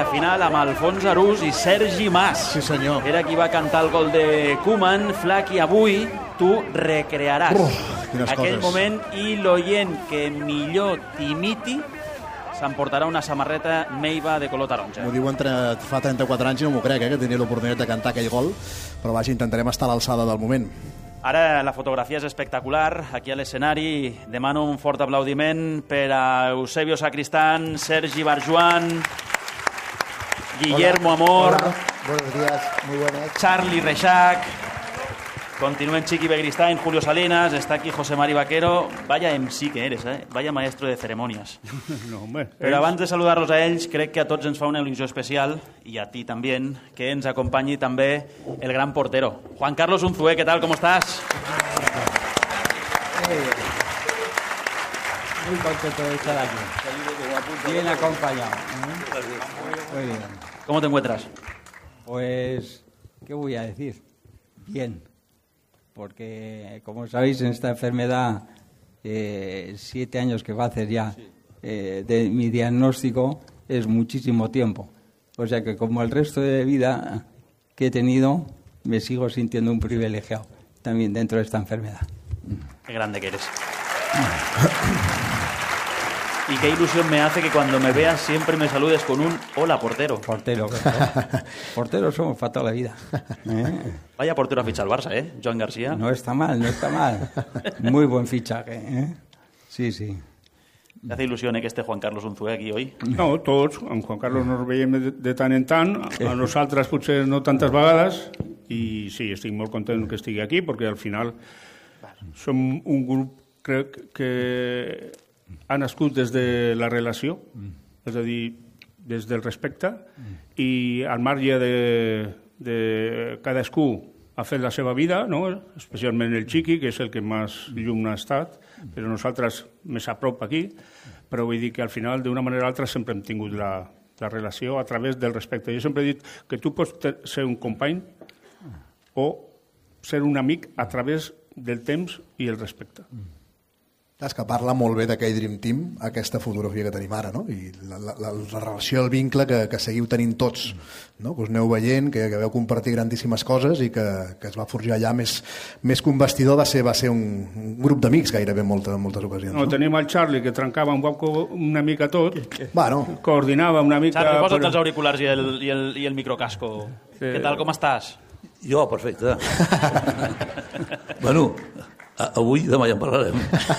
final amb Alfons Arús i Sergi Mas. Sí, senyor. Era qui va cantar el gol de Koeman. Flaqui, avui tu recrearàs aquell moment i l'oient que millor t'imiti s'emportarà una samarreta Meiva de color taronja. M'ho diuen fa 34 anys i no m'ho crec, que tenia l'oportunitat de cantar aquell gol, però vaja, intentarem estar a l'alçada del moment. Ara la fotografia és espectacular, aquí a l'escenari. Demano un fort aplaudiment per a Eusebio Sacristán, Sergi Barjuan, Guillermo Amor, buenos días, muy buenas. Charlie Reixac, continúen Chiqui Begristain, Julio Salinas, está aquí José Mari Vaquero. Vaya MC que eres, vaya maestro de ceremonias. No, hombre. Però abans de saludar-los a ells, crec que a tots ens fa una il·lusió especial, i a ti també, que ens acompanyi també el gran portero. Juan Carlos Unzué, ¿qué tal? ¿Cómo estás? Muy contento de estar aquí. Bien acompañado. Muy bien. ¿Cómo te encuentras? Pues, ¿qué voy a decir? Bien. Porque, como sabéis, en esta enfermedad, 7 años que va a hacer ya de mi diagnóstico es muchísimo tiempo. O sea que, como el resto de vida que he tenido, me sigo sintiendo un privilegiado también dentro de esta enfermedad. Qué grande que eres. Y qué ilusión me hace que cuando me veas siempre me saludes con un hola, portero. Portero, claro. Porteros somos para toda la vida. Vaya portero a fichar al Barça, Joan García. No está mal, no está mal. Muy buen fichaje, Sí, sí. ¿Te hace ilusión que esté Juan Carlos Unzué aquí hoy? No, tots. Amb Juan Carlos nos veiem de tant en tant, a nosaltres potser no tantes vegades, i sí, estic molt content que estigui aquí, perquè al final som un grup, crec, que ha nascut des de la relació, és a dir, des del respecte, i al marge de cadascú ha fet la seva vida, no? Especialment el Chiqui, que és el que més llum ha estat, però nosaltres més a prop aquí, però vull dir que al final, d'una manera o altra, sempre hem tingut la relació a través del respecte. Jo sempre he dit que tu pots ser un company o ser un amic a través del temps i el respecte. És que parla molt bé d'aquell Dream Team, aquesta fotografia que tenim ara, no? I la relació, el vincle que seguiu tenint tots, no? Que us aneu veient, que veu compartir grandíssimes coses i que es va forjar allà més que un vestidor, va ser un grup d'amics gairebé en moltes ocasions. No, tenim el Charlie, que trencava una mica tot, bueno, coordinava una mica... Charlie, posa't els auriculars i el microcasco. Què tal, com estàs? Jo, perfecte. Bueno, avui demà ja en parlarem.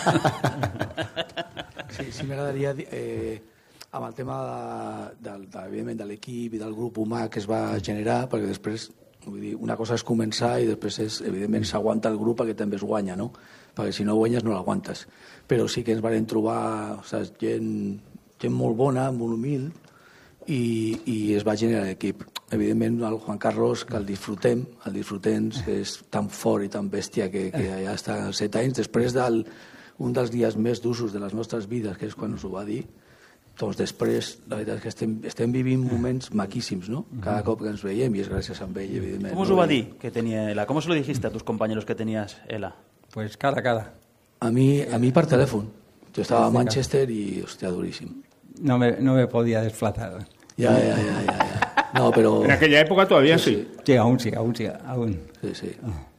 Sí, m'agradaria amb el tema evidentment de l'equip i del grup humà que es va generar, perquè després vull dir, una cosa és començar i després evidentment s'aguanta el grup perquè també es guanya, no? Perquè si no guanyes no l'aguantes. Però sí que ens vam trobar gent molt bona, molt humil, i es va generar l'equip. Evidentment el Juan Carlos, que el disfrutem, és tan fort i tan bèstia que ja està als 7 anys, després d'un dels dies més d'usos de les nostres vides, que és quan ens ho va dir, doncs després la veritat és que estem vivint moments maquíssims, no? Cada cop que ens veiem, i és gràcies a ell, evidentment. ¿Cómo os lo va a decir que tenía Ela? ¿Cómo se lo dijiste a tus compañeros que tenías Ela? Pues cara a cara. A mi per telèfon. Jo estava a Manchester i, hòstia, duríssim. No me podía desplazar. Ya. No, pero... En aquella época todavía sí. Sí, aún. Sí. Sí.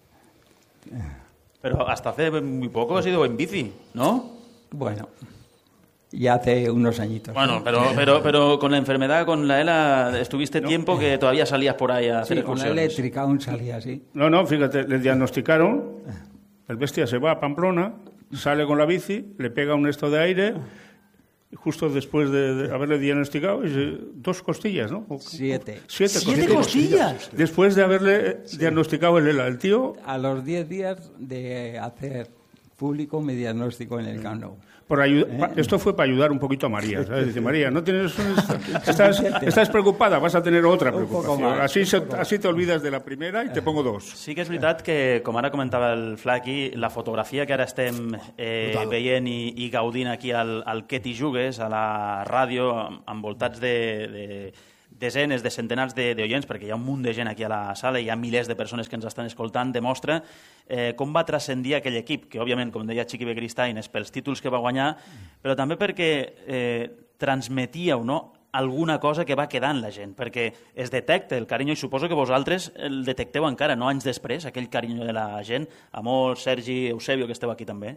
Pero hasta hace muy poco has ido en bici, ¿no? Bueno, ya hace unos añitos. Bueno, pero con la enfermedad, con la ELA, estuviste tiempo que todavía salías por ahí a hacer excursiones. Con la eléctrica aún salía, sí. No, fíjate, le diagnosticaron, el bestia se va a Pamplona, sale con la bici, le pega un esto de aire... Justo después de haberle diagnosticado, 2 costillas, ¿no? 7. 7 costillas. Después de haberle diagnosticado el ELA, el tío... A los 10 días de hacer público mi diagnóstico en el Camp Nou. Esto fue para ayudar un poquito a María, ¿sabes? Dice, María, no tienes estás preocupada, vas a tener otra preocupación. Así te olvides de la primera y te pongo 2. Sí que és veritat que, com ara comentava el Flaqui, la fotografia que ara estem veient i gaudint aquí al Que t'hi jugues, a la ràdio, envoltats de desenes, de centenars d'oients, perquè hi ha un munt de gent aquí a la sala, hi ha milers de persones que ens estan escoltant, demostra com va transcendir aquell equip, que òbviament, com deia Chiqui Begristain, és pels títols que va guanyar, però també perquè transmetíeu, no?, alguna cosa que va quedant la gent, perquè es detecta el carinyo, i suposo que vosaltres el detecteu encara, no anys després, aquell carinyo de la gent. Amor, Sergi, Eusebio, que esteu aquí també.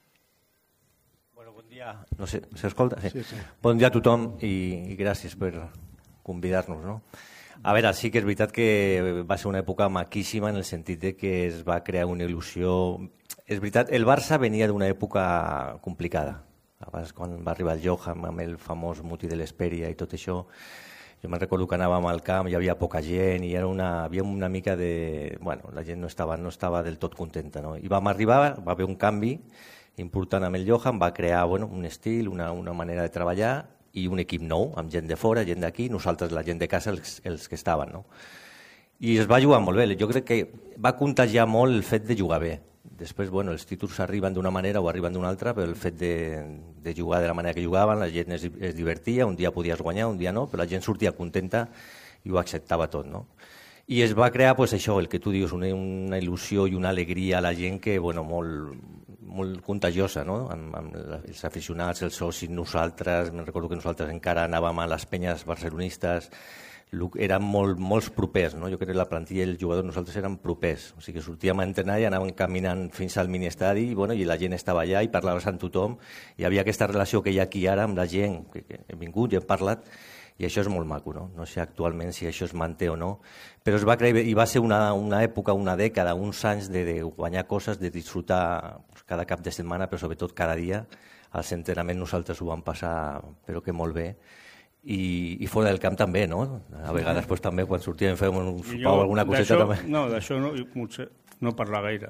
Bueno, bon dia. No sé, s'escolta? Sí, sí. Bon dia a tothom i gràcies per convidar-nos, no? A veure, sí que és veritat que va ser una època maquíssima en el sentit de que es va crear una il·lusió. És veritat, el Barça venia d'una època complicada. Abans, quan va arribar el Johan amb el famós muti de l'Hesperia i tot això, jo me'n recordo que anàvem al camp, hi havia poca gent i havia una mica de... Bueno, la gent no estava del tot contenta, no? I vam arribar, va haver un canvi important amb el Johan, va crear un estil, una manera de treballar i un equip nou, amb gent de fora, gent d'aquí, nosaltres, la gent de casa, els que estaven, no? I es va jugar molt bé. Jo crec que va contagiar molt el fet de jugar bé. Després, els títols arriben d'una manera o arriben d'una altra, però el fet de jugar de la manera que jugaven, la gent es divertia, un dia podies guanyar, un dia no, però la gent sortia contenta i ho acceptava tot, no? I es va crear, això, el que tu dius, una il·lusió i una alegria a la gent que, molt contagiosa, no? Amb els aficionats, els socis, nosaltres, me'n recordo que nosaltres encara anàvem a les penyes barcelonistes, eren molts propers, no? Jo crec que la plantilla i els jugadors nosaltres eren propers, o sigui que sortíem a entrenar i anàvem caminant fins al miniestadi i la gent estava allà i parlaves amb tothom, i hi havia aquesta relació que hi ha aquí ara amb la gent, que hem vingut i hem parlat, i això és molt maco, no? No sé actualment si això es manté o no, però es va crear i va ser una època, una dècada, uns anys de guanyar coses, de disfrutar cada cap de setmana, però sobretot cada dia. Als entrenaments nosaltres ho vam passar, però que molt bé. I fora del camp també, no? A vegades també quan sortíem fèiem un sopar o alguna coseta també. No, d'això no parlar gaire.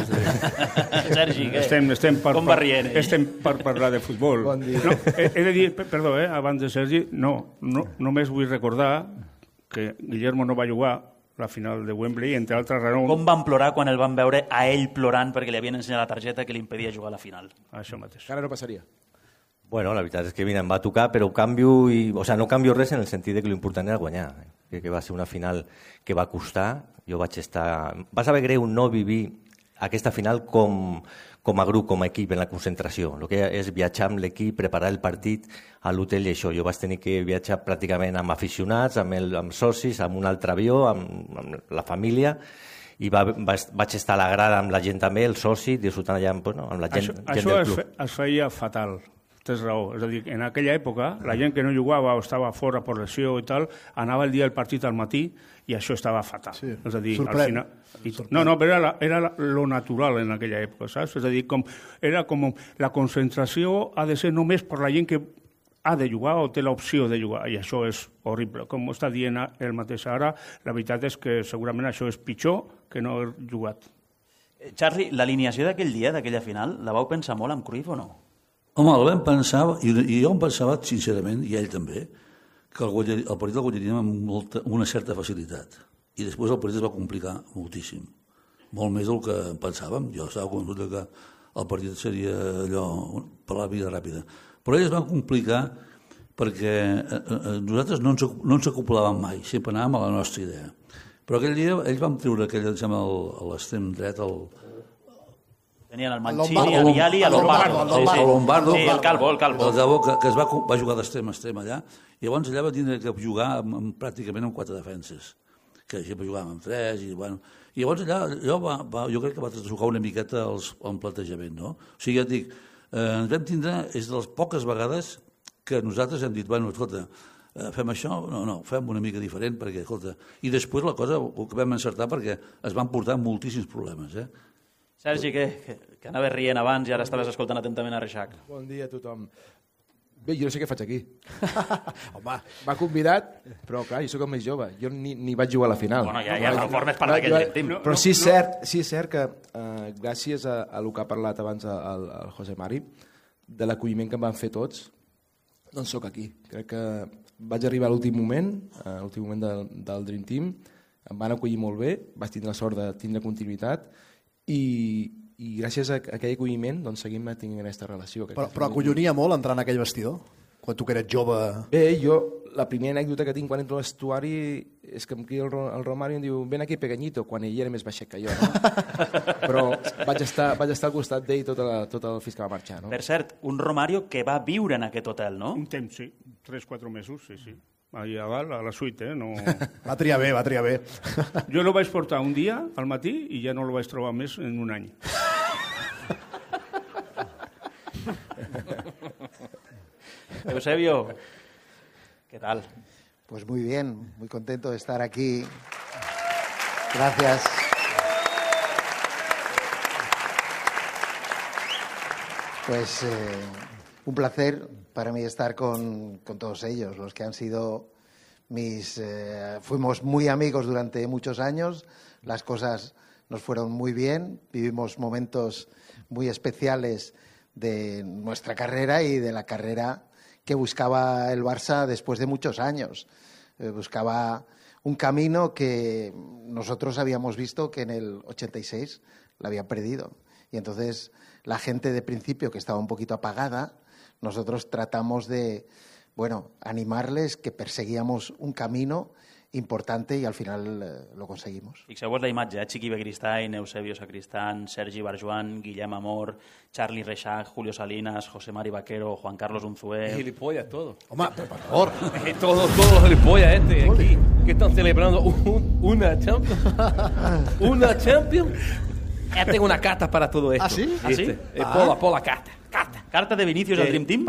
Sergi, què? Com va rient ell? Estem per parlar de futbol. Bon dia. No, he de dir, perdó, abans de Sergi, només vull recordar que Guillermo no va jugar la final de Wembley, entre altres raons... Com van plorar quan el van veure a ell plorant perquè li havien ensenyat la targeta que li impedia jugar a la final? Això mateix. Ara no passaria. Bueno, la veritat és que em va tocar, però no canvio res en el sentit que l'important era guanyar. Crec que va ser una final que va costar. Jo vaig estar... Va saber greu no vivir aquesta final com a grup, com a equip, en la concentració. El que és viatjar amb l'equip, preparar el partit a l'hotel i això. Jo vaig tenir que viatjar pràcticament amb aficionats, amb socis, amb un altre avió, amb la família, i vaig estar a la grada amb la gent també, el soci, disfrutant allà amb la gent del club. Això es feia fatal. Tens raó. És a dir, en aquella època, la gent que no jugava o estava fora per lesió i tal, anava el dia del partit al matí i això estava fatal. Sí. És a dir, sorprèn. Però era lo natural en aquella època, saps? És a dir, era com la concentració ha de ser només per la gent que ha de jugar o té l'opció de jugar, i això és horrible. Com està dient el mateix ara, la veritat és que segurament això és pitjor que no haver jugat. Charlie, l'alineació d'aquell dia, d'aquella final, la vau pensar molt amb Cruyff o no? Home, el vam pensar, i jo em pensava, sincerament, i ell també, que el partit el guanyaríem amb una certa facilitat. I després el partit es va complicar moltíssim. Molt més del que pensàvem. Jo estava convençut que el partit seria allò per la vida ràpida. Però ells es van complicar perquè nosaltres no ens acoplàvem mai, sempre anàvem a la nostra idea. Però aquell dia ells van treure l'extrem dret, Tenien el Mancini, el Viali i el Lombardo. Sí, el Calvo. El Debò, que va jugar d'extrem a extrem allà, i llavors allà va tindre que jugar pràcticament amb 4 defenses, que sempre jugàvem amb 3, i llavors allà jo crec que va tocar una miqueta el plantejament, no? O sigui, ja et dic, ens vam tindre, és de les poques vegades que nosaltres hem dit, escolta, fem això? No, fem una mica diferent, perquè, escolta, i després la cosa que vam encertar perquè es van portar moltíssims problemes, Sergi, que anaves rient abans i ara estaves escoltant atentament a Reixac. Bon dia a tothom. Bé, jo no sé què faig aquí. Home, m'ha convidat, però clar, jo sóc el més jove. Jo ni vaig jugar a la final. Bueno, ja formes part d'aquell team. Però sí és cert que gràcies a el que ha parlat abans el José Mari, de l'acolliment que em van fer tots, doncs sóc aquí. Crec que vaig arribar a l'últim moment del Dream Team, em van acollir molt bé, vaig tindre la sort de tindre continuïtat, i gràcies a aquell acolliment doncs seguim tenint aquesta relació. Però acollonia molt entrar en aquell vestidor? Quan tu que eres jove... Bé, jo la primera anècdota que tinc quan entro a l'estuari és que em crida el Romario i em diu ven aquí pequeñito, quan ell era més baixet que jo. No? Però vaig estar al costat d'ell tot el fins que va marxar. No? Per cert, un Romario que va viure en aquest hotel, no? Un temps, sí. 3-4 mesos, sí. Ahí a dalt, a la suite, no... Va triar bé. Jo lo vaig portar un dia al matí i ja no lo vaig trobar més en un any. Eusebio, ¿qué tal? Pues muy bien, muy contento de estar aquí. Gracias. Pues un placer para mí estar con todos ellos, los que han sido fuimos muy amigos durante muchos años, las cosas nos fueron muy bien, vivimos momentos muy especiales de nuestra carrera y de la carrera que buscaba el Barça después de muchos años. Buscaba un camino que nosotros habíamos visto que en el 86 lo había perdido. Y entonces la gente de principio, que estaba un poquito apagada, nosotros tratamos de, animarles, que perseguíamos un camino importante y al final lo conseguimos. Fixeu-vos la imatge, Chiqui Begristain, Eusebio Sacristán, Sergi Barjuan, Guillem Amor, Charlie Reixach, Julio Salinas, José Mari Vaquero, Juan Carlos Unzué... Gilipollas, todo. Home, por favor. Todos los gilipollas aquí, que están celebrando una Champions. Una Champions. Ya tengo una carta para todo esto. ¿Ah, sí? ¿Ah, sí? Por la carta. ¿Carta de Vinicius al Dream Team?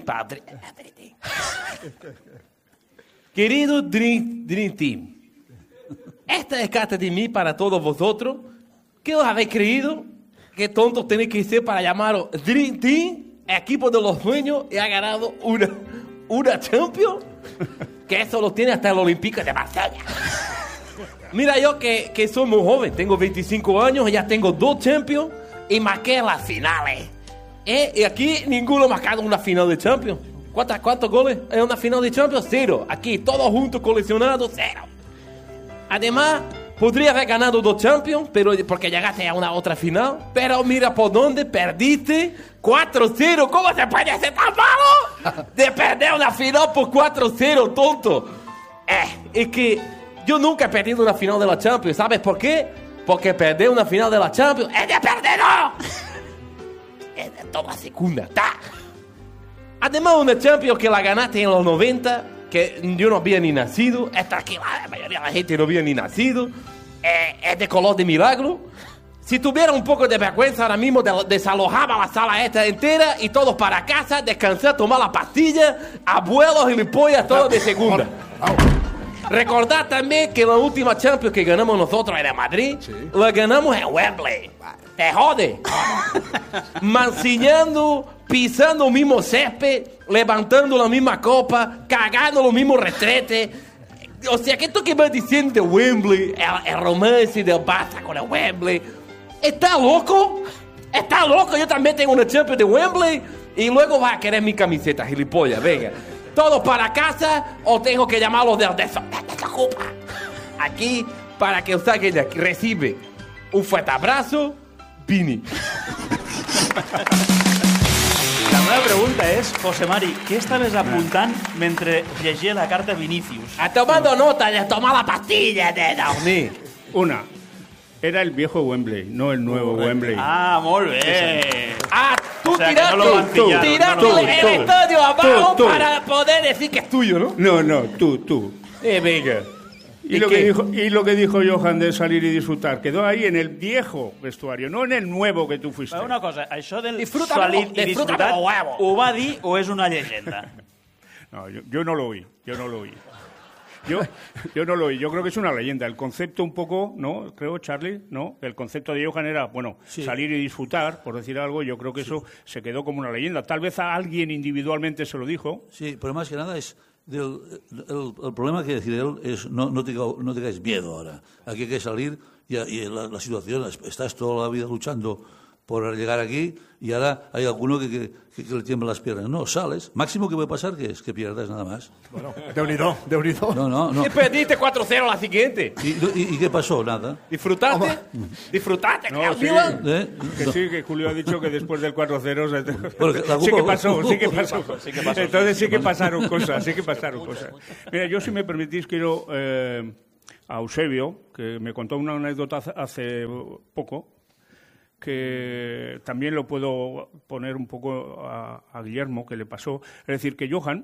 Querido Dream Team, esta es carta de mí para todos vosotros. ¿Qué os habéis creído? ¿Qué tontos tenéis que ser para llamaros Dream Team, equipo de los sueños, y ha ganado una Champions? Que eso lo tiene hasta el Olímpico de Marsella. Mira, yo que soy muy joven, tengo 25 años, ya tengo 2 Champions y marqué las finales. Y aquí ninguno ha marcado una final de Champions. ¿Cuántos goles en una final de Champions? 0. Aquí, todos juntos coleccionados, 0. Además, podría haber ganado 2 Champions, pero porque llegaste a una otra final. Pero mira por dónde perdiste 4-0. ¿Cómo se puede ser tan malo de perder una final por 4-0, tonto? Es que yo nunca he perdido una final de la Champions. ¿Sabes por qué? Porque perder una final de la Champions es de perdedor. Es de toda segunda. Además, una Champions que la ganaste en los 90, que yo no había ni nacido, esta aquí la mayoría de la gente no había ni nacido, es de color de milagro. Si tuviera un poco de vergüenza ahora mismo, desalojaba la sala esta entera y todos para casa, descansar, tomar la pastilla, abuelos, gilipollas, todos de segunda. Recordad también que la última Champions que ganamos nosotros en el Madrid, la ganamos en Wembley. Te jode. Mancillando, pisando el mismo césped, levantando la misma copa, cagando los mismos retretes. O sea, que esto que vas diciendo de Wembley, el romance del Barça con el Wembley, ¿está loco? ¿Está loco? Yo también tengo una Champions de Wembley y luego vas a querer mi camiseta, gilipollas, venga. ¿Todos para casa o tengo que llamarlos de desocupa? Aquí, para que usted que recibe un fuerte abrazo, Vini. La meva pregunta és, José Mari, què estaves apuntant mentre llegia la carta Vinicius? Tomando nota de tomar la pastilla de dormir. Una, era el viejo Wembley, no el nuevo Wembley. Ah, molt bé. Tú O sea, que tiraste, no lo van pillando, tiraste no lo el pillan. estadio abajo Tú. para poder decir que es tuyo, ¿no? No, tú. Venga. Y lo que dijo Johan de salir y disfrutar, quedó ahí en el viejo vestuario, no en el nuevo que tú fuiste. Però una cosa, això del Disfruta salir como- i disfruta disfrutar, como huevo. ho va dir o és una llegenda? No, yo no lo oí. Yo no lo oí. Yo creo que es una leyenda. El concepto un poco, ¿no? Creo, Charlie, ¿no? El concepto de Johan era, salir y disfrutar, por decir algo. Yo creo que eso se quedó como una leyenda. Tal vez a alguien individualmente se lo dijo. Sí, pero más que nada es... el problema que decir él es no tengáis miedo ahora. Aquí hay que salir y la situación, estás toda la vida luchando por llegar aquí y ahora hay alguno que le tiembla las piernas. No, sales. Máximo que puede pasar que es que pierdas nada más. Bueno, Déu-n'hi-do. No. Y perdiste 4-0 la siguiente. ¿Y qué pasó? Nada. ¿Disfrutaste? ¿Disfrutaste? No, sí. Milan? Que sí, que Julio ha dicho que después del 4-0 Porque la sí que culpa- pasó. Entonces sí que pasaron cosas. Mira, yo si me permitís quiero a Eusebio, que me contó una anécdota hace poco, que también lo puedo poner un poco a Guillermo, que le pasó. Es decir, que Johan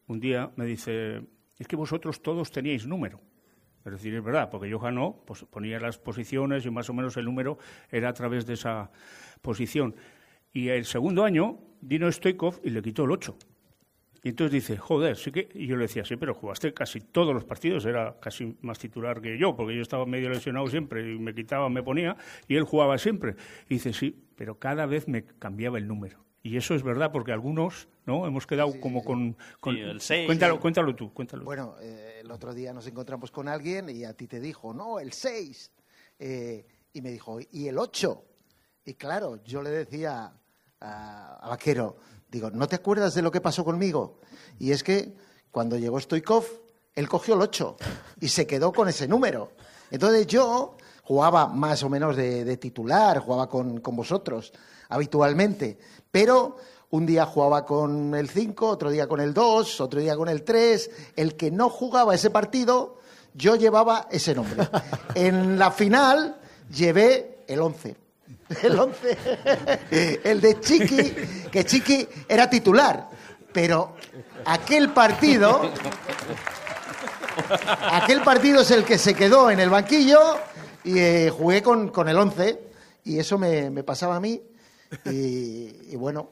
un día me dice, es que vosotros todos teníais número. Es decir, es verdad, porque Johan no, pues ponía las posiciones y más o menos el número era a través de esa posición. Y el segundo año vino Stoichkov y le quitó el 8. Y entonces dice, joder, sí que... Y yo le decía, sí, pero jugaste casi todos los partidos, era casi más titular que yo, porque yo estaba medio lesionado siempre, y me quitaba, me ponía, y él jugaba siempre. Y dice, sí, pero cada vez me cambiaba el número. Y eso es verdad, porque algunos, ¿no? Hemos quedado con el 6. Cuéntalo tú. Bueno, el otro día nos encontramos con alguien y a ti te dijo, no, el 6. Y me dijo, ¿y el 8? Y claro, yo le decía a Vaquero, digo, ¿no te acuerdas de lo que pasó conmigo? Y es que cuando llegó Stoichkov, él cogió el 8 y se quedó con ese número. Entonces yo jugaba más o menos de titular, jugaba con vosotros habitualmente, pero un día jugaba con el 5, otro día con el 2, otro día con el 3. El que no jugaba ese partido, yo llevaba ese nombre. En la final llevé el 11. El 11, el de Chiqui, que Chiqui era titular, pero aquel partido es el que se quedó en el banquillo y jugué con el 11 y eso me pasaba a mí y bueno.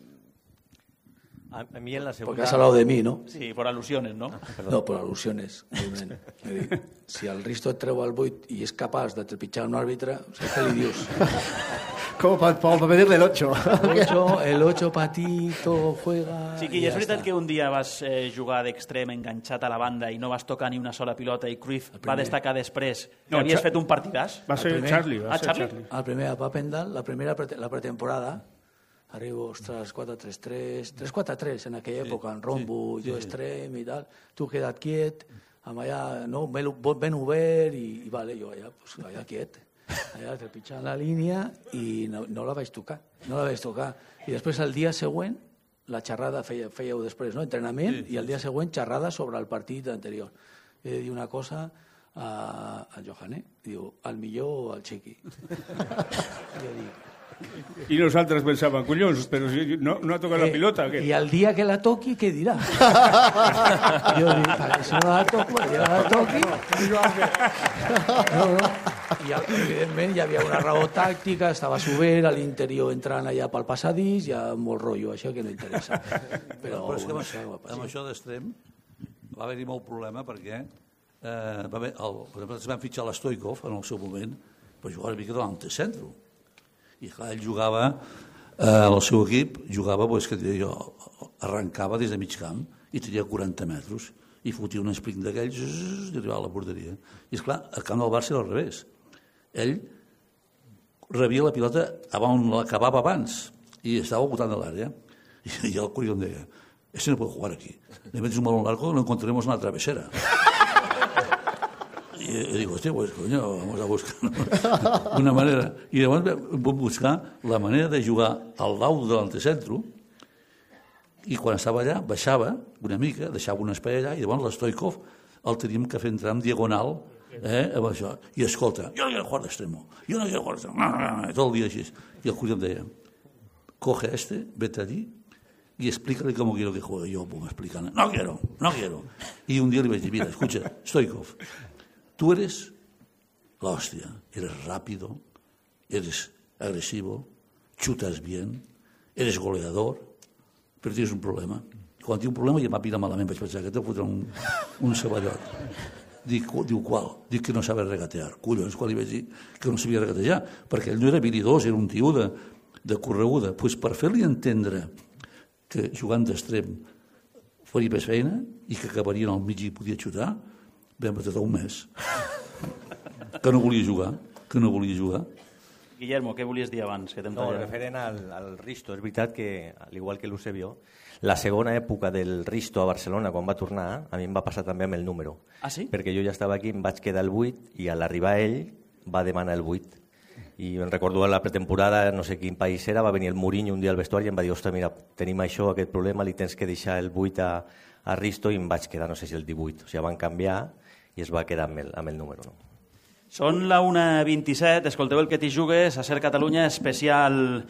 A mí en la segunda... Porque has hablado de mí, ¿no? Sí, por alusiones, ¿no? No, por al·lusiones. Si el Risto et treu el 8 i és capaç de trepitjar un àrbitre, o sigui, què li dius? Como para pedirle el 8. El 8 patito, juega... Sí, que és veritat que un dia vas jugar d'extrem enganxat a la banda i no vas tocar ni una sola pilota i Cruyff va destacar després que havies fet un partidàs? Va ser Charlie. El primer a Papendal, la pretemporada, arribo, ostres, 4-3-3, 3-4-3 en aquella època, en rombo, jo extrem i tal, tu queda't quiet, amb allà, no, ben obert i vale, jo allà quiet, allà trepitjant la línia i no la vaig tocar. I després el dia següent, la xerrada fèieu després, no? Entrenament, i el dia següent xerrada sobre el partit anterior. He de dir una cosa a Johan, diu, al millor o al Chiqui. Jo dic, I nosaltres pensàvem, collons, però si no ha tocat la pilota. I el dia que la toqui, què dirà? Jo dic, si no la toco, el dia que la toqui... No. I evidentment hi havia una raó tàctica, estava sobert, a l'interior entrant allà pel passadís, hi ha molt rotllo, això que no interessa. Però és que amb això d'extrem va haver-hi molt problema perquè per exemple, es van fitxar l'Stoichkov en el seu moment per jugar una mica davant de centre. I clar, ell jugava, el seu equip jugava, que jo arrencava des de mig camp i tenia 40 metres i fotia un sprint d'aquells i arribava a la porteria. I esclar, al camp del Barça era al revés. Ell rebia la pilota on l'acabava abans i estava botant a l'àrea. I el Curió em deia, este no puede jugar aquí. Le metes un balón largo, lo encontraremos en la travesera. Y digo, hostia, pues coño, vamos a buscar una manera. I llavors vam buscar la manera de jugar al lado de l'antecentro i quan estava allà baixava una mica, deixava un espai allà i llavors l'Stoichkov el teníem que fer entrar en diagonal amb això. I escolta, jo no quiero jugar d'extremo, jo no quiero jugar d'extremo, tot el dia així. I el Curió em deia, coge vete allí y explícale cómo quiero que juegue. Yo pongo explicando, no quiero. Y un día le dije, mira, escucha, Stoichkov, tú eres la hostia, eres rápido, eres agresivo, chutas bien, eres goleador, però tens un problema. Quan tinc un problema ja m'ha pirat malament, vaig pensar que te fotrà un ceballot. Diu, qual? Dic que no sabe regatear. Collons, quan li vaig dir que no sabia regatejar, perquè ell no era habilidós, era un tio de correguda. Pues per fer-li entendre que jugant d'extrem faria més feina i que acabarien al mig i podia xutar, vam batetar un mes. Que no volia jugar. Guillermo, què volies dir abans? Referent al Risto, és veritat que, al igual que l'Eusebio, la segona època del Risto a Barcelona, quan va tornar, a mi em va passar també amb el número. Ah, sí? Perquè jo ja estava aquí, em vaig quedar el 8, i a l'arribar ell va demanar el 8. I em recordo a la pretemporada, no sé quin país era, va venir el Mourinho un dia al vestuari i em va dir, ostres, mira, tenim això, aquest problema, li tens que deixar el 8 a Risto, i em vaig quedar, no sé si el 18. O sigui, van canviar i es va quedar amb el número, no? Són la 1:27, escolteu el que t'hi jugues, a Ser Catalunya, especial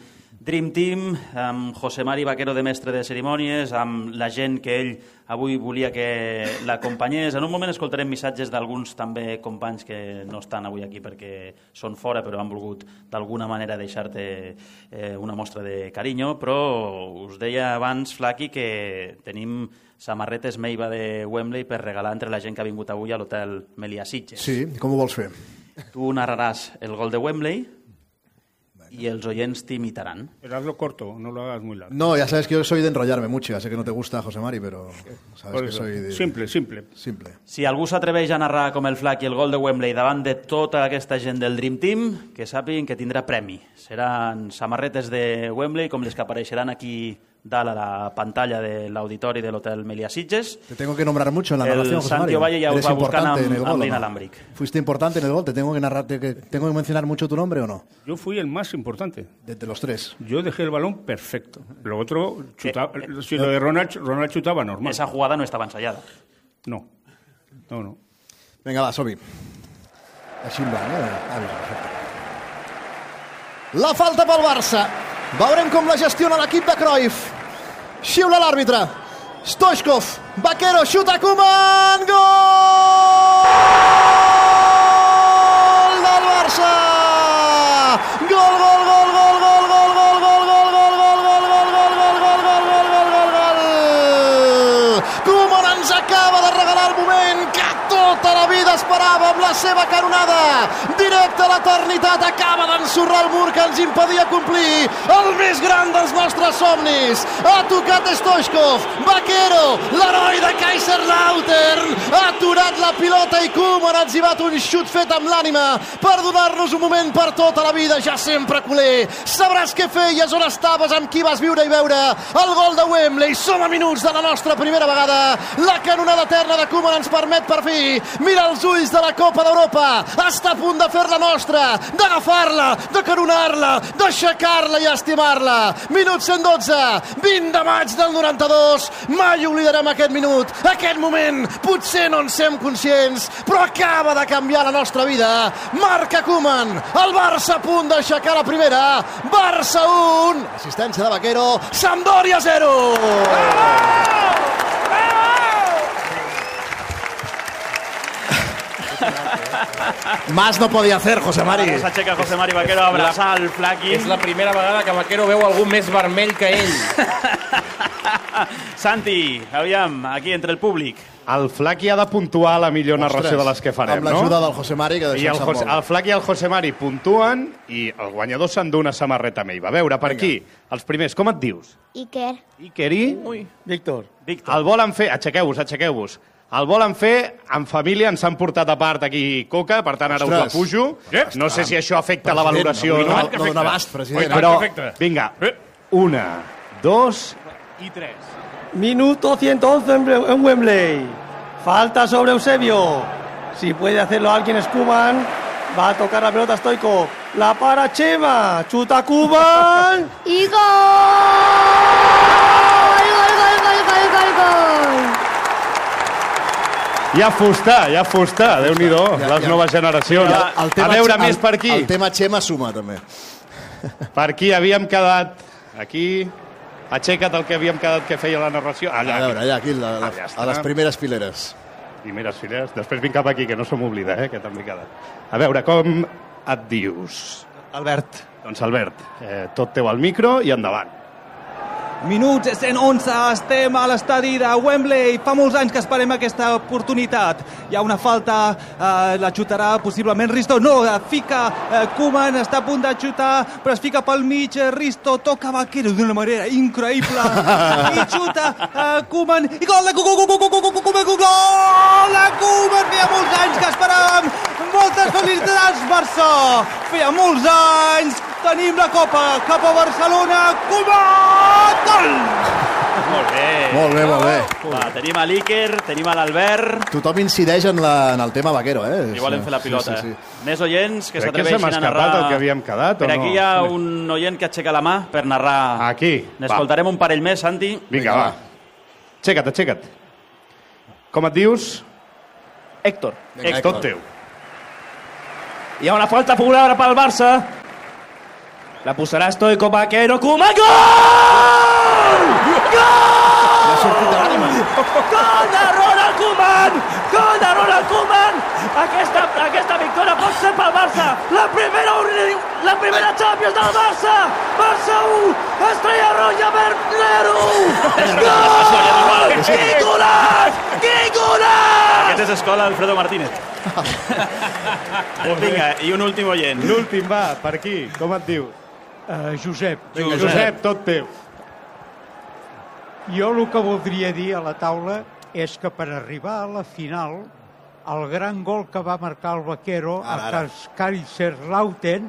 Dream Team, amb José Mari Vaquero de mestre de cerimònies, amb la gent que ell avui volia que l'acompanyés. En un moment escoltarem missatges d'alguns també companys que no estan avui aquí perquè són fora, però han volgut d'alguna manera deixar-te una mostra de carinyo. Però us deia abans, Flaqui, que tenim samarretes Meiva de Wembley per regalar entre la gent que ha vingut avui a l'hotel Meliá Sitges. Sí, com ho vols fer? Tu narraràs el gol de Wembley y els oyents te imitarán. Pero hazlo corto, no lo hagas muy largo. No, ya sabes que yo soy de enrollarme mucho, ya sé que no te gusta, José Mari, pero sabes Por que eso, soy de... simple. Simple. Si algú s'atreveix a narrar com el Flaqui el gol de Wembley davant de tota aquesta gent del Dream Team, que sàpiguen que tindrà premi. Seran samarretes de Wembley, com les que apareixeran aquí dalt a la pantalla de l'auditori de l'hotel Meliá Sitges. Te tengo que nombrar mucho en la narración, José Mari. El Santi Ovalle ja us va buscant amb ¿no? l'inalàmbric. ¿Fuiste importante en el gol? ¿Tengo que mencionar mucho tu nombre o no? Yo fui el más importante. De los tres. Yo dejé el balón perfecto. Lo otro, si lo de Ronald chutaba normal. Esa jugada no estava ensayada. No. Vinga, va, som-hi. Així en blanc, perfecte. La falta pel Barça. Veurem com la gestiona l'equip de Cruyff. Xiula l'àrbitre. Stoichkov. Vaquero, xuta Koeman. Gol del Barça. Gol. Koeman ens acaba de regalar el moment que tota la vida esperava amb la seva canonada. Directe a l'eternitat, acaba d'ensorrar el mur que ens impedia complir el més gran dels nostres somnis. Ha tocat Stoichkov, Vaquero, l'heroi de Kaiserslautern, ha aturat la pilota i Koeman ha etzibat un xut fet amb l'ànima per donar-nos un moment per tota la vida. Ja sempre culer, sabràs què feies, on estaves, amb qui vas viure i veure el gol de Wembley. Som a minuts de la nostra primera vegada. La canonada eterna de Koeman ens permet per fi mirar els ulls de la Copa d'Europa. Està a punt de fer-la nostra, d'agafar-la, de coronar-la, d'aixecar-la i estimar-la. Minut 112, 20 de maig del 92. Mai oblidarem aquest minut, aquest moment. Potser no en sem conscients, però acaba de canviar la nostra vida. Marca Koeman, el Barça a punt d'aixecar la primera. Barça 1, assistència de Vaquero, Sampdoria 0. Más no podía hacer, José Mari. S'aixeca José Mari Vaquero a abraçar el Flaqui. És la primera vegada que Vaquero veu algú més vermell que ell. Santi, aviam, aquí entre el públic. El Flaqui ha de puntuar la millor narració de les que farem, no? Amb l'ajuda del José Mari, que I el Flaqui i el José Mari puntuen i el guanyador s'endú una samarreta Meiva. A veure, per aquí, els primers, com et dius? Iker. Iker i? Víctor. El volen fer... Aixequeu-vos. El volen fer en família, ens han portat a part aquí coca, per tant ara us la pujo. No sé si això afecta la valoració o no. No dona abast, president. Però, vinga, 1, 2 i 3. Minuto 111 en Wembley. Falta sobre Eusebio. Si puede hacerlo alguien es Koeman. Va a tocar la pelota Stoichkov. La para Chema. Chuta Koeman. ¡Y gol! Ja fusta, Déu-n'hi-do, les noves generacions. A veure, més per aquí. El tema Chema suma, també. Per aquí havíem quedat... Aquí... Aixeca't el que havíem quedat que feia la narració. Allà, a veure, allà, aquí, a les primeres fileres. Primeres fileres. Després vinc cap aquí, que no se m'oblida, que també he quedat. A veure, com et dius? Albert. Doncs Albert, tot teu al micro i endavant. Minuts 111, estem a l'estadi de Wembley. Fa molts anys que esperem aquesta oportunitat. Hi ha una falta, la xutarà possiblement Risto. No, fica Koeman, està a punt de xutar, però es fica pel mig. Risto toca Vaquero d'una manera increïble. I xuta Koeman. I gol de Koeman! Gol de Koeman! Feia molts anys que esperàvem. Moltes felicitats, Barça! Feia molts anys. Tenim la Copa cap a Barcelona. Koeman! Gol! Molt bé. Molt bé. Va, tenim a l'Iker, tenim a l'Albert. Tothom incideix en el tema Vaquero, I volen fer la pilota. Sí. Més oients que s'atreveixin a narrar. Crec que se m'ha escapat el que havíem quedat, o no? Per aquí hi ha un oient que aixeca la mà per narrar. Aquí. N'escoltarem un parell més, Santi. Vinga, va. Aixeca't. Com et dius? Héctor. Tot teu. Hi ha una falta popular pel Barça. La posarà Stoico, Vaquero, Koeman, gol! Gol! Gol de Ronald Koeman! Gol de Ronald Koeman! Aquesta victòria pot ser pel Barça. La primera Champions del Barça. Barça 1, Estrella Roja Verd 0. Gol! Quin golaç! Quin golaç! Aquest és escola Alfredo Martínez. Vinga, i un últim oient. L'últim, va, per aquí. Com et dius? Josep. Vinga, Josep, tot teu. Jo el que voldria dir a la taula és que per arribar a la final, el gran gol que va marcar el Vaquero a Kaiserslautern,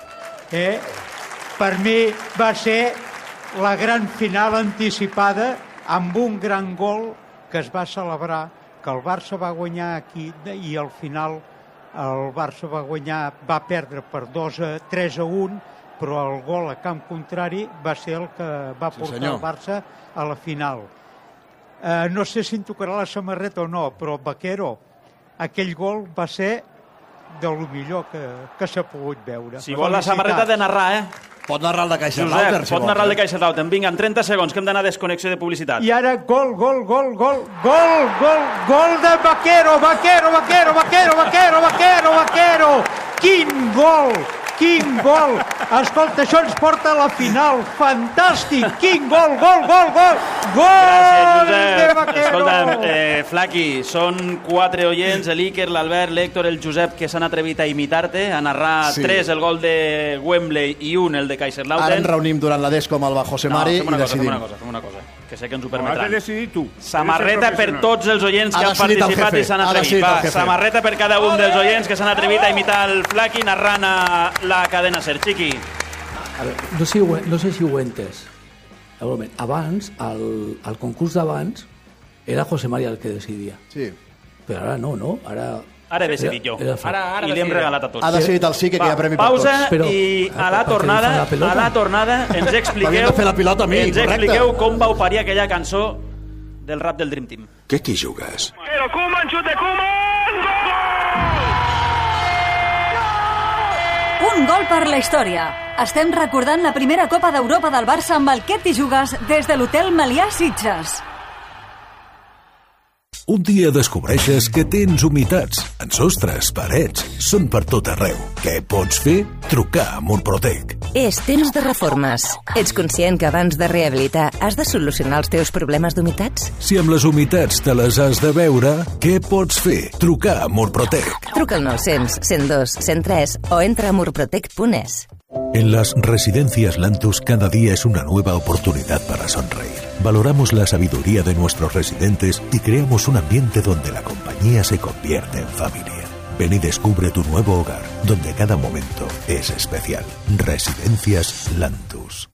per mi va ser la gran final anticipada amb un gran gol que es va celebrar, que el Barça va guanyar aquí i al final el Barça va perdre per 3-1, però el gol a camp contrari va ser el que va portar el Barça a la final. No sé si em tocarà la samarreta o no, però Vaquero, aquell gol va ser de lo millor que s'ha pogut veure. Si vol la samarreta de narrar, Pot narrar el de Kaiserslautern. Josep, pot narrar el de Kaiserslautern. Vinga, en 30 segons, que hem d'anar a desconnexió de publicitat. I ara gol de Vaquero, Vaquero. Quin gol! Escolta, això ens porta a la final. Fantàstic! Quin gol! Gràcies, Josep. Escolta'm, Flaqui, són 4 oients, l'Iker, l'Albert, l'Héctor, el Josep, que s'han atrevit a imitar-te, a narrar 3 el gol de Wembley i 1 el de Kaiserslautern. Ara ens reunim durant la Descom amb el José Mari i decidim. Fem una cosa, que sé que ens ho permetran. Has de decidir tu. Samarreta per tots els oients que han participat i s'han atrevit. Samarreta per cada un dels oients que s'han atrevit a imitar el Flaqui narrant a la cadena SER. Chiqui. No sé si ho he entès. Abans, el concurs d'abans, era José Mari el que decidia. Sí. Però ara no? Ara he decidit jo. I li hem regalat a tots. Ha decidit el sí que hi ha premi per tots. Pausa i a la tornada ens expliqueu com vau parir aquella cançó del rap del Dream Team. Què t'hi jugues? Pero Koeman, xute Koeman! Un gol per la història. Estem recordant la primera Copa d'Europa del Barça amb el Què t'hi jugues des de l'Hotel Melià Sitges. Un dia descobreixes que tens humitats en sostres, parets, són per tot arreu. Què pots fer? Trucar a Murprotec. És temps de reformes. Ets conscient que abans de rehabilitar has de solucionar els teus problemes d'humitats? Si amb les humitats te les has de veure, què pots fer? Trucar a Murprotec. Truca al 900 102 103 o entra a murprotec.es. En las residencias Lantus cada día es una nueva oportunidad para sonreír. Valoramos la sabiduría de nuestros residentes y creamos un ambiente donde la compañía se convierte en familia. Ven y descubre tu nuevo hogar, donde cada momento es especial. Residencias Lantus.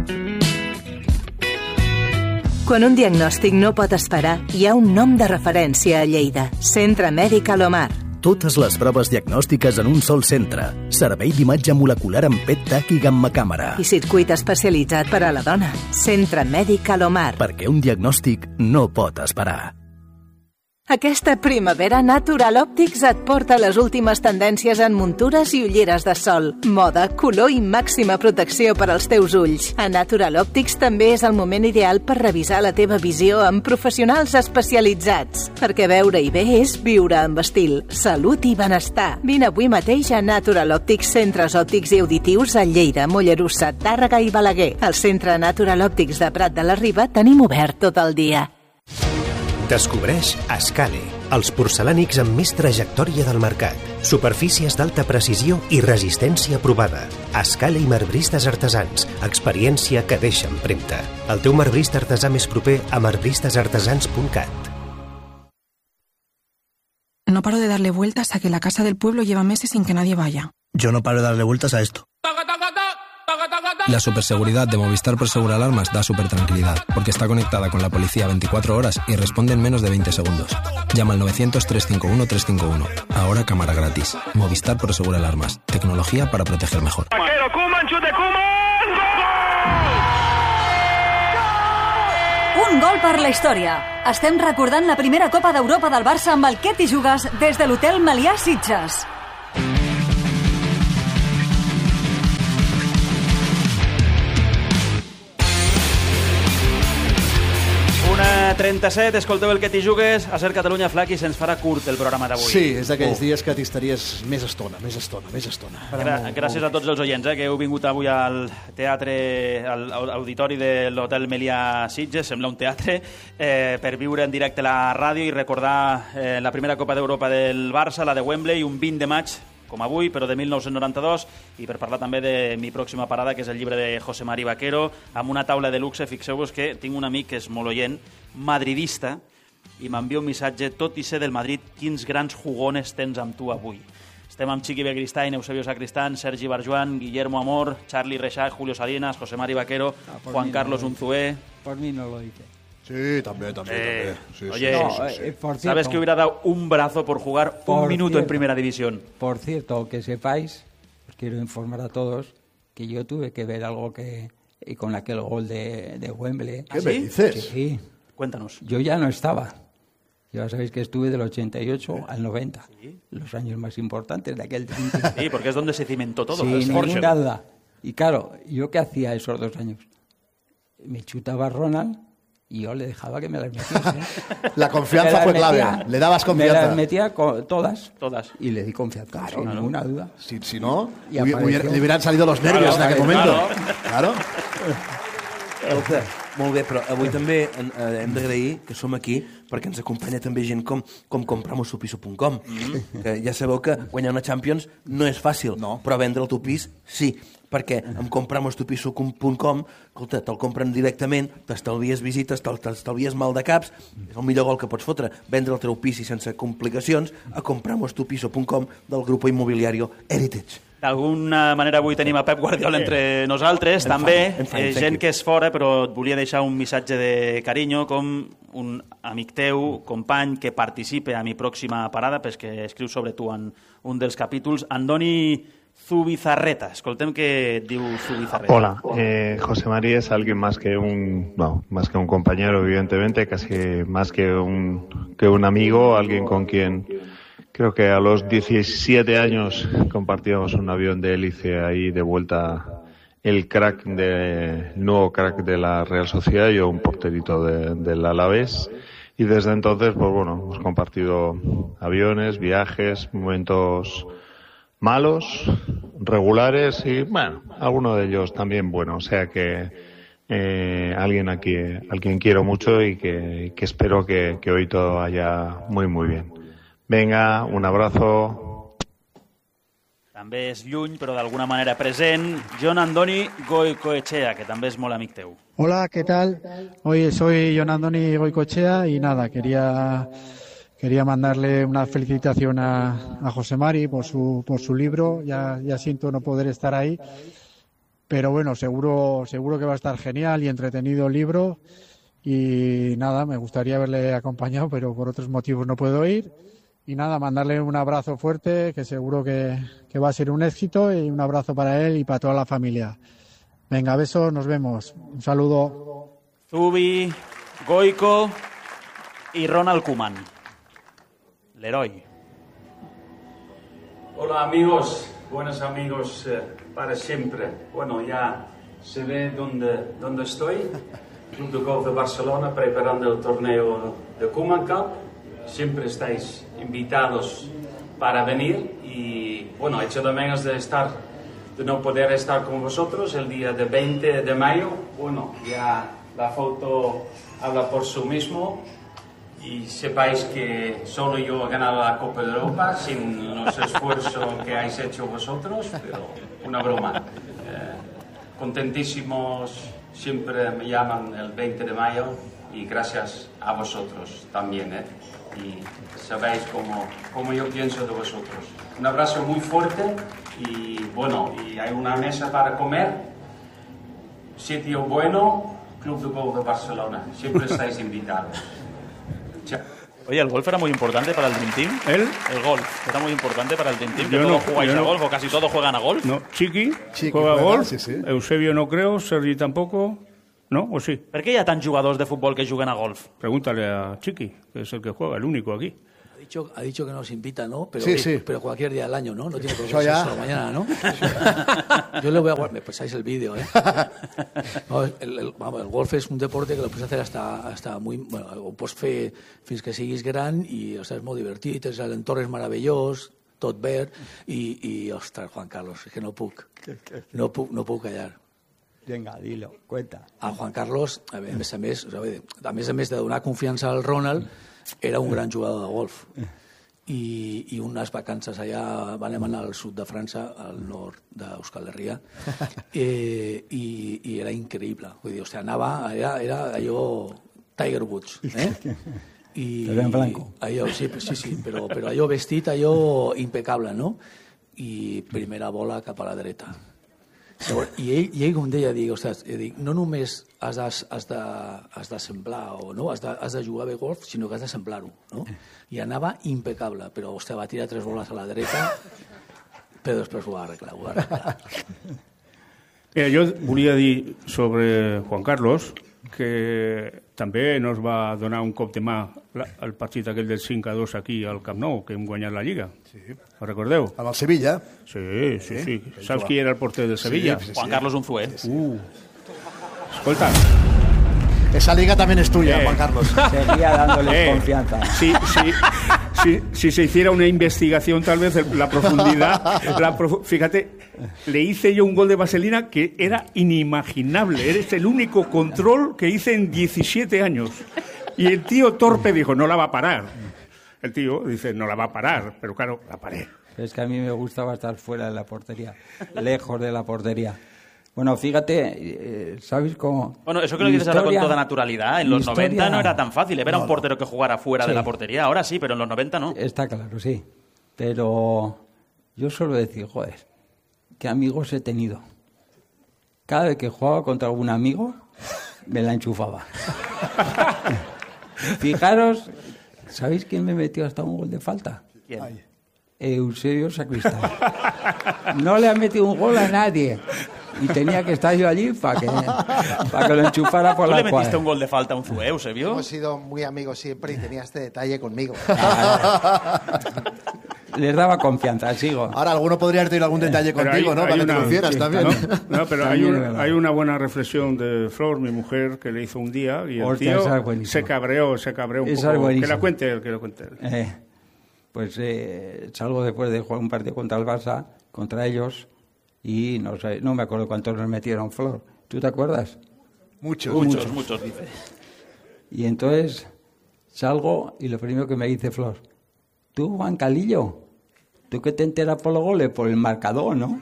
Quan un diagnòstic no pot esperar, hi ha un nom de referència a Lleida. Centre Mèdic Alomar. Totes les proves diagnòstiques en un sol centre. Servei d'imatge molecular amb PET-TAC i gamma-càmera. I circuit especialitzat per a la dona. Centre Mèdic Alomar. Perquè un diagnòstic no pot esperar. Aquesta primavera Natural Optics et porta les últimes tendències en muntures i ulleres de sol, moda, color i màxima protecció per als teus ulls. A Natural Optics també és el moment ideal per revisar la teva visió amb professionals especialitzats. Perquè veure-hi bé és viure amb estil, salut i benestar. Vine avui mateix a Natural Optics, centres òptics i auditius a Lleida, Mollerussa, Tàrrega i Balaguer. Al centre Natural Optics de Prat de la Riba tenim obert tot el dia. Descobreix Escale, els porcelànics amb més trajectòria del mercat. Superfícies d'alta precisió i resistència provada. Escale i marbristes artesans, experiència que deixa empremta. El teu marbrista artesà més proper a marbristesartesans.cat. No paro de darle vueltas a que la casa del pueblo lleva meses sin que nadie vaya. Yo no paro de darle vueltas a esto. La superseguridad de Movistar Prosegur Alarmas da supertranquilidad, porque está conectada con la policía 24 horas y responde en menos de 20 segundos. Llama al 900-351-351. Ahora cámara gratis. Movistar Prosegur Alarmas. Tecnología para proteger mejor. Un gol per la història. Estem recordant la primera Copa d'Europa del Barça amb el Què t'hi jugues des de l'Hotel Melià Sitges. 11:37, escolteu el que t'hi jugues, a Ser Catalunya Flac, i se'ns farà curt el programa d'avui. Sí, és d'aquells dies que t'hi estaries més estona. Gràcies a tots els oients que heu vingut avui al teatre, a l'auditori de l'Hotel Melià Sitges, sembla un teatre, per viure en directe la ràdio i recordar la primera Copa d'Europa del Barça, la de Wembley, un 20 de maig, com avui, però de 1992, i per parlar també de mi pròxima parada, que és el llibre de José Mari Vaquero, amb una taula de luxe. Fixeu-vos que tinc un amic que és molt oient, madridista, i m'envia un missatge: tot i ser del Madrid, quins grans jugones tens amb tu avui. Estem amb Chiqui Begristain, Eusebio Sacristán, Sergi Barjuan, Guillermo Amor, Charlie Reixach, Julio Salinas, José Mari Vaquero, Juan Carlos Unzué. Por mí no lo dice. Sí, también. Sí, oye, por cierto, ¿sabes que hubiera dado un brazo por jugar un minuto en Primera División? Por cierto, que sepáis, os quiero informar a todos, que yo tuve que ver algo y con aquel gol de Wembley. ¿Qué me dices? Sí. Cuéntanos. Yo ya no estaba. Ya sabéis que estuve del 88 al 90, los años más importantes de aquel tiempo. Sí, porque es donde se cimentó todo. Sin ninguna duda. Y claro, ¿yo qué hacía esos 2 años? Me chutaba Ronald y yo le dejaba que me las metiese. La confianza fue clave. Le dabas confianza. Me las metía todas. Y le di confianza, sin ninguna duda. Si no, le hubieran salido los nervios en aquell moment. Claro. Molt bé, però avui també hem d'agrair que som aquí perquè ens acompanya també gent com compramosupiso.com, que ja sabeu que guanyar una Champions no és fàcil, però vendre el teu pis sí, perquè amb compramosupiso.com, escolta, te'l compren directament, t'estalvies visites, t'estalvies mal de caps, és el millor gol que pots fotre, vendre el teu pis i sense complicacions a compramosupiso.com del grupo immobiliario Heritage. D'alguna manera avui tenim a Pep Guardiola entre nosaltres, també, gent que és fora, però et volia deixar un missatge de carinyo, com un amic teu, company, que participa a mi pròxima parada, perquè escriu sobre tu en un dels capítols, Andoni Zubizarreta. Escoltem què diu Zubizarreta. Hola, José Mari es alguien más que un compañero, evidentemente, casi más que un amigo, alguien con quien creo que a los 17 años compartíamos un avión de hélice ahí de vuelta, el nuevo crack de la Real Sociedad, yo un porterito del Alavés, y desde entonces, pues bueno, hemos compartido aviones, viajes, momentos malos, regulares y, bueno, alguno de ellos también bueno, o sea que alguien aquí al quien quiero mucho y que espero que hoy todo vaya muy muy bien. Venga, un abrazo. També és lluny, però d'alguna manera present, Jon Andoni Goicoechea, que també és molt amic teu. Hola, ¿qué tal? Oye, soy Jon Andoni Goicoechea y nada, quería mandarle una felicitación a José Mari por su libro. Ya siento no poder estar ahí, pero bueno, seguro que va a estar genial y entretenido el libro. Y nada, me gustaría haberle acompañado, pero por otros motivos no puedo ir. Y nada, mandarle un abrazo fuerte, que seguro que va a ser un éxito, y un abrazo para él y para toda la familia. Venga, besos, nos vemos. Un saludo. Zubi, Goico y Ronald Koeman. Leroy. Hola amigos, buenos amigos para siempre. Bueno, ya se ve dónde estoy. Club de Golf de Barcelona preparando el torneo de Koeman Cup. Siempre estáis invitados para venir y bueno, echo de menos de no poder estar con vosotros el día de 20 de mayo. Bueno, ya la foto habla por sí mismo y sepáis que solo yo he ganado la Copa de Europa sin los esfuerzos que habéis hecho vosotros, pero una broma. Contentísimos, siempre me llaman el 20 de mayo y gracias a vosotros también, y sabéis cómo yo pienso de vosotros. Un abrazo muy fuerte y bueno, y hay una mesa para comer, sitio bueno, Club de Golf de Barcelona, siempre estáis invitados. Chao. Oye, ¿el golf era muy importante para el Dream Team? El golf era muy importante para el Dream Team. ¿Todos jugáis a golf o casi todos juegan a golf? No, Chiqui juega a golf, sí. Eusebio no creo, Sergi tampoco. ¿No? ¿O sí? Per què hi ha tants jugadors de futbol que juguen a golf? Pregúntale a Chiqui, que es el que juega, el único aquí. Ha dicho que nos invita, ¿no? Pero, sí. Pero cualquier día del año, ¿no? No tiene por qué ser solo mañana, ¿no? Yo le voy a guardar. Me pasáis el vídeo, ¿eh? El golf és un deporte que lo puedes hacer hasta muy... Bueno, ho pots fer fins que siguis gran i, ostres, és molt divertit, l'entorn és meravellós, tot verd, i ostres, Juan Carlos, és que no puc callar. Venga, dilo, cuenta. A Juan Carlos, a més de donar confiança al Ronald, era un gran jugador de golf. I unes vacances allà vam anar al sud de França, al nord d'Euskal Herria, i era increïble. Vull dir, anava, era allò Tiger Woods, Pero en blanco. Sí, però allò vestit, allò impecable, no? I primera bola cap a la dreta. I ell com deia, no només has de semblar o no, has de jugar bé golf, sinó que has de semblar-ho, no? I anava impecable, però va tirar 3 boles a la dreta, però després ho va arreglar. Mira, jo volia dir sobre Juan Carlos que també nos va donar un cop de mà el partit aquell del 5-2 aquí al Camp Nou, que hem guanyat la Lliga. Sí. Ho recordeu? Amb el Sevilla. Sí. Saps qui era el porter del Sevilla? Sí. Juan Carlos Unzué. Escolta. Esa liga también es tuya, Juan Carlos. Seguía dándole confianza. Si se hiciera una investigación, tal vez la profundidad... Fíjate, le hice yo un gol de vaselina que era inimaginable. Eres el único control que hice en 17 años. Y el tío torpe dijo, no la va a parar. El tío dice, no la va a parar, pero claro, la paré. Es que a mí me gustaba estar fuera de la portería, lejos de la portería. Bueno, fíjate, ¿sabes cómo? Bueno, eso que lo dices ahora con toda naturalidad. En los 90 no era tan fácil. Era un portero que jugara fuera de la portería. Ahora sí, pero en los 90 no. Está claro, sí. Pero yo suelo decir, joder, qué amigos he tenido. Cada vez que jugaba contra algún amigo, me la enchufaba. Fijaros, ¿sabéis quién me metió hasta un gol de falta? ¿Quién? Eusebio Sacristán. No le ha metido un gol a nadie. Y tenía que estar yo allí para que lo enchufara por la cuadra. ¿Tú le metiste un gol de falta a Unzué, Eusebio? Hemos sido muy amigos siempre y tenía este detalle conmigo. Les daba confianza, sigo. Ahora, alguno podría haber tenido algún detalle contigo, ¿no? Para que te lo hicieras también. No, pero hay una buena reflexión de Flor, mi mujer, que le hizo un día y el tío se cabreó un poco. Que la cuente él. Pues salgo después de jugar un partido contra el Barça, contra ellos, y no me acuerdo cuántos nos metieron, Flor. ¿Tú te acuerdas? Muchos, dice. Y entonces salgo y lo primero que me dice Flor, tú, Juan Calillo, tú que te enteras por los goles, por el marcador, ¿no?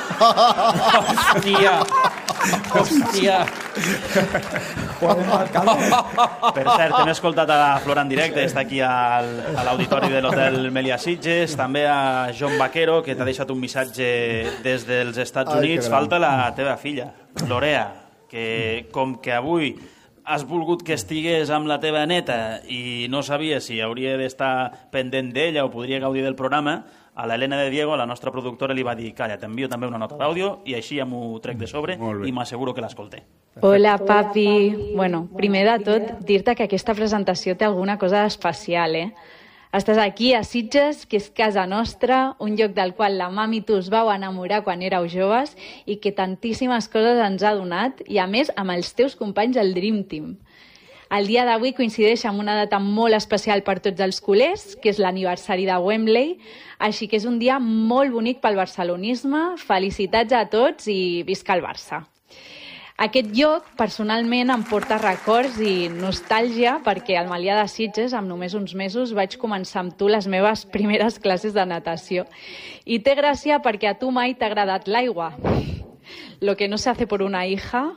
Hòstia! Per cert, hem escoltat a Flor en directe, està aquí a l'auditori de l'Hotel Meliá Sitges, també a John Vaquero, que t'ha deixat un missatge des dels Estats Units. Falta la teva filla, Lorea, que com que avui has volgut que estigués amb la teva neta i no sabies si hauria d'estar pendent d'ella o podria gaudir del programa, a l'Helena de Diego, a la nostra productora, li va dir calla, t'envio també una nota d'àudio i així ja m'ho trec de sobre i m'asseguro que l'escolté. Hola, papi. Bueno, primer de tot, dir-te que aquesta presentació té alguna cosa especial, Estàs aquí a Sitges, que és casa nostra, un lloc del qual la mami i tu us vau enamorar quan éreu joves i que tantíssimes coses ens ha donat, i a més amb els teus companys del Dream Team. El dia d'avui coincideix amb una data molt especial per tots els culers, que és l'aniversari de Wembley, així que és un dia molt bonic pel barcelonisme. Felicitats a tots i visca el Barça. Aquest lloc, personalment, em porta records i nostàlgia perquè al Meliá de Sitges, amb només uns mesos, vaig començar amb tu les meves primeres classes de natació. I té gràcia perquè a tu mai t'ha agradat l'aigua. Lo que no se hace por una hija...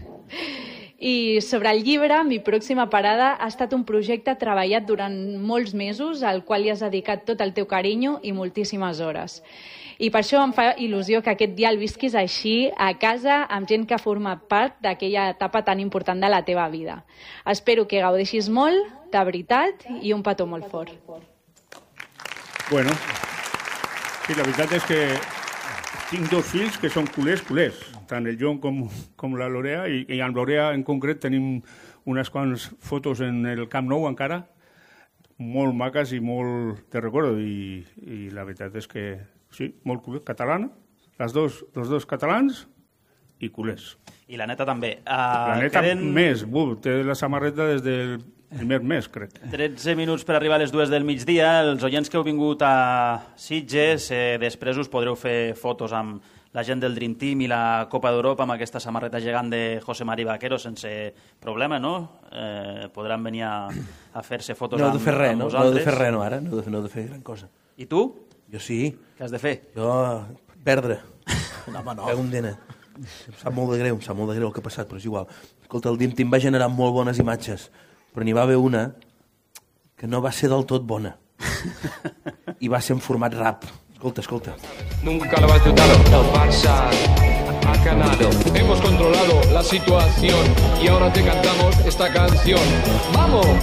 I sobre el llibre, mi pròxima parada ha estat un projecte treballat durant molts mesos, al qual hi has dedicat tot el teu carinyo i moltíssimes hores. I per això em fa il·lusió que aquest dia el visquis així, a casa, amb gent que ha format part d'aquella etapa tan important de la teva vida. Espero que gaudeixis molt, de veritat, i un petó molt fort. Bueno, sí, la veritat és que tinc dos fills que són culers, tant el John com la Lorea, i amb Lorea en concret tenim unes quants fotos en el Camp Nou encara, molt maques i molt de recordo, i la veritat és que sí, molt catalana, els dos catalans i culers. I la neta també. La neta més, té la samarreta des del primer mes, crec. 13 minuts per arribar a les 2 del migdia. Els oients que heu vingut a Sitges, després us podreu fer fotos amb la gent del Dream Team i la Copa d'Europa amb aquesta samarreta gegant de José Mari Vaquero sense problema, no? Podran venir a fer-se fotos amb vosaltres. No heu de fer res, no, ara? No heu de fer gran cosa. I tu? Jo sí. Què has de fer? Jo, perdre. No, home, no. Cago en dena. Em sap molt de greu el que ha passat, però és igual. Escolta, el Dream Team va generar molt bones imatges, però n'hi va haver una que no va ser del tot bona. I va ser en format rap. Escolta. Nunca lo has dudado, el Barça ha ganado. Hemos controlado la situación y ahora te cantamos esta canción. ¡Vamos!